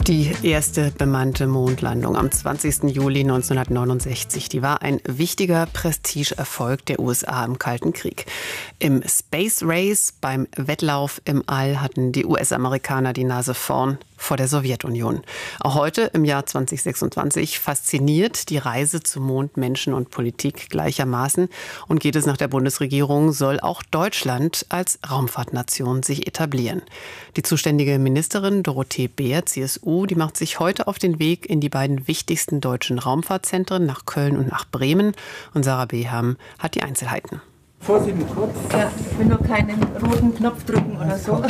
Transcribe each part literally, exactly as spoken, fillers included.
Die erste bemannte Mondlandung am zwanzigsten Juli neunzehnhundertneunundsechzig, die war ein wichtiger Prestigeerfolg der U S A im Kalten Krieg. Im Space Race, beim Wettlauf im All, hatten die U S-Amerikaner die Nase vorn vor der Sowjetunion. Auch heute, im Jahr zweitausendsechsundzwanzig, fasziniert die Reise zum Mond Menschen und Politik gleichermaßen. Und geht es nach der Bundesregierung, soll auch Deutschland als Raumfahrtnation sich etablieren. Die zuständige Ministerin Dorothee Bär, C S U, die macht sich heute auf den Weg in die beiden wichtigsten deutschen Raumfahrtzentren, nach Köln und nach Bremen. Und Sarah Beham hat die Einzelheiten. Vorsicht mit Kopf. Ja, ich will nur keinen roten Knopf drücken oder so.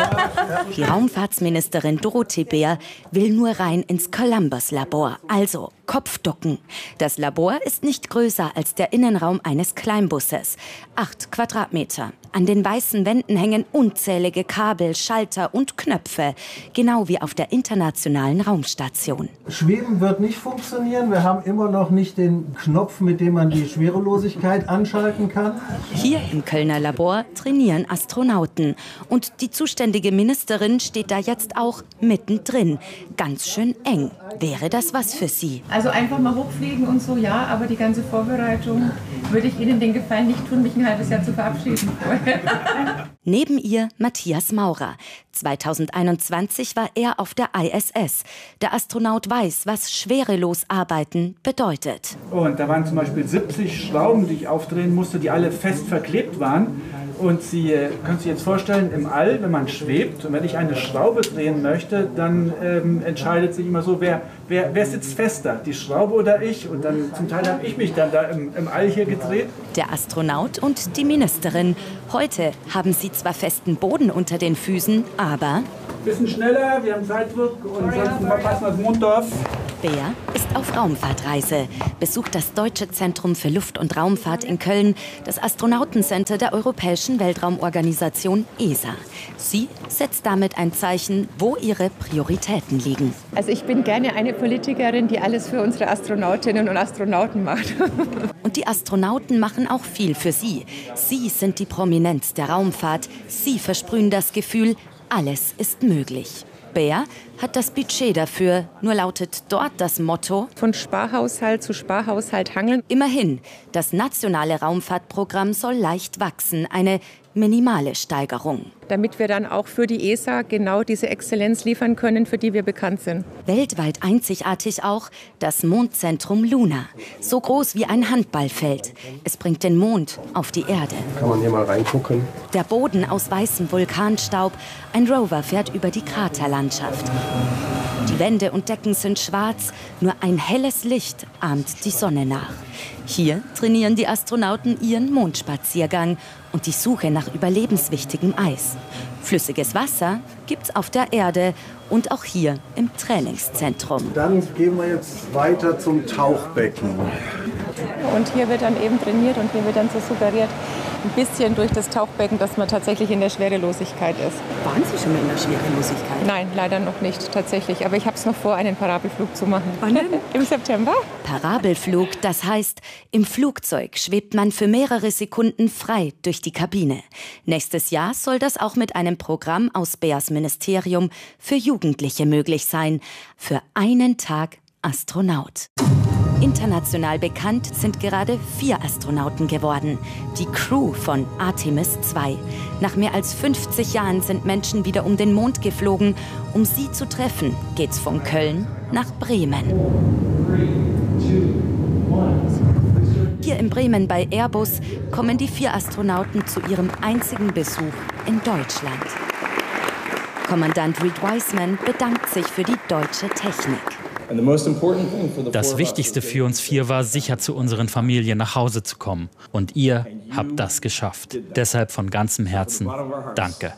Die Raumfahrtsministerin Dorothee Bär will nur rein ins Columbus-Labor, also Kopfducken. Das Labor ist nicht größer als der Innenraum eines Kleinbusses. Acht Quadratmeter. An den weißen Wänden hängen unzählige Kabel, Schalter und Knöpfe, genau wie auf der Internationalen Raumstation. Schweben wird nicht funktionieren. Wir haben immer noch nicht den Knopf, mit dem man die Schwerelosigkeit anschalten kann. Hier im Kölner Labor trainieren Astronauten. Und die zuständige Ministerin steht da jetzt auch mittendrin. Ganz schön eng. Wäre das was für Sie? Also einfach mal hochfliegen und so, ja, aber die ganze Vorbereitung würde ich Ihnen den Gefallen nicht tun, mich ein halbes Jahr zu verabschieden vorher. Neben ihr Matthias Maurer. zweitausendeinundzwanzig war er auf der I S S. Der Astronaut weiß, was schwerelos arbeiten bedeutet. Und da waren zum Beispiel siebzig Schrauben, die ich aufdrehen musste, die alle fest verklebt waren. Und Sie äh, können sich jetzt vorstellen, im All, wenn man schwebt und wenn ich eine Schraube drehen möchte, dann ähm, entscheidet sich immer so, wer, wer, wer sitzt fester, die Schraube oder ich? Und dann zum Teil habe ich mich dann da im, im All hier gedreht. Der Astronaut und die Ministerin. Heute haben sie zwar festen Boden unter den Füßen, aber... Bisschen schneller, wir haben Zeitdruck und sonst verpassen wir das Monddorf. Bär ist auf Raumfahrtreise, besucht das Deutsche Zentrum für Luft- und Raumfahrt in Köln, das Astronautencenter der Europäischen Weltraumorganisation E S A. Sie setzt damit ein Zeichen, wo ihre Prioritäten liegen. Also ich bin gerne eine Politikerin, die alles für unsere Astronautinnen und Astronauten macht. Und die Astronauten machen auch viel für sie. Sie sind die Prominenz der Raumfahrt. Sie versprühen das Gefühl, alles ist möglich. Bär hat das Budget dafür, nur lautet dort das Motto: Von Sparhaushalt zu Sparhaushalt hangeln. Immerhin, das nationale Raumfahrtprogramm soll leicht wachsen, eine minimale Steigerung. Damit wir dann auch für die E S A genau diese Exzellenz liefern können, für die wir bekannt sind. Weltweit einzigartig auch das Mondzentrum Luna. So groß wie ein Handballfeld. Es bringt den Mond auf die Erde. Kann man hier mal reingucken? Der Boden aus weißem Vulkanstaub. Ein Rover fährt über die Kraterlandschaft. Die Wände und Decken sind schwarz. Nur ein helles Licht ahmt die Sonne nach. Hier trainieren die Astronauten ihren Mondspaziergang und die Suche nach überlebenswichtigem Eis. Flüssiges Wasser gibt's auf der Erde und auch hier im Trainingszentrum. Dann gehen wir jetzt weiter zum Tauchbecken. Und hier wird dann eben trainiert und hier wird dann so suggeriert, ein bisschen durch das Tauchbecken, dass man tatsächlich in der Schwerelosigkeit ist. Waren Sie schon mal in der Schwerelosigkeit? Nein, leider noch nicht tatsächlich. Aber ich habe es noch vor, einen Parabelflug zu machen. Wann denn? Im September. Parabelflug, das heißt, im Flugzeug schwebt man für mehrere Sekunden frei durch die Kabine. Nächstes Jahr soll das auch mit einem Programm aus Bärs Ministerium für Jugendliche möglich sein. Für einen Tag Astronaut. International bekannt sind gerade vier Astronauten geworden. Die Crew von Artemis zwei. Nach mehr als fünfzig Jahren sind Menschen wieder um den Mond geflogen. Um sie zu treffen, geht's von Köln nach Bremen. Hier in Bremen bei Airbus kommen die vier Astronauten zu ihrem einzigen Besuch in Deutschland. Kommandant Reed Wiseman bedankt sich für die deutsche Technik. Das Wichtigste für uns vier war, sicher zu unseren Familien nach Hause zu kommen. Und ihr habt das geschafft. Deshalb von ganzem Herzen danke.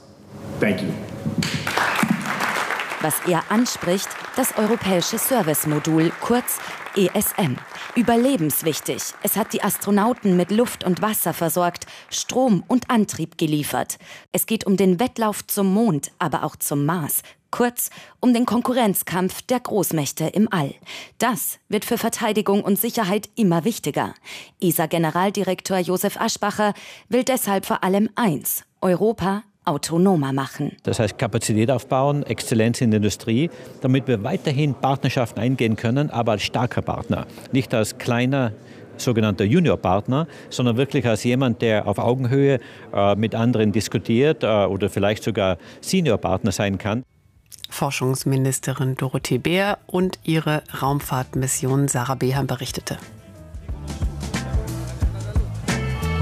Was er anspricht, das europäische Servicemodul, kurz E S M. Überlebenswichtig. Es hat die Astronauten mit Luft und Wasser versorgt, Strom und Antrieb geliefert. Es geht um den Wettlauf zum Mond, aber auch zum Mars. Kurz um den Konkurrenzkampf der Großmächte im All. Das wird für Verteidigung und Sicherheit immer wichtiger. E S A-Generaldirektor Josef Aschbacher will deshalb vor allem eins: Europa autonomer machen. Das heißt Kapazität aufbauen, Exzellenz in der Industrie, damit wir weiterhin Partnerschaften eingehen können, aber als starker Partner, nicht als kleiner sogenannter Juniorpartner, sondern wirklich als jemand, der auf Augenhöhe äh, mit anderen diskutiert äh, oder vielleicht sogar Seniorpartner sein kann. Forschungsministerin Dorothee Bär und ihre Raumfahrtmission Sarah Beham berichtete.